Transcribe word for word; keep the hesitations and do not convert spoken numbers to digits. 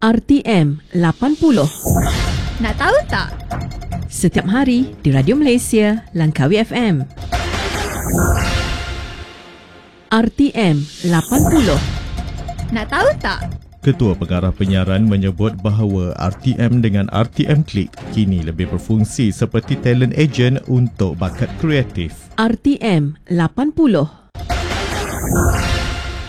R T M lapan puluh. Nak tahu tak? Setiap hari di Radio Malaysia, Langkawi F M. R T M lapan puluh. Nak tahu tak? Ketua Pengarah Penyiaran menyebut bahawa R T M dengan R T M Click kini lebih berfungsi seperti talent agent untuk bakat kreatif. R T M lapan puluh.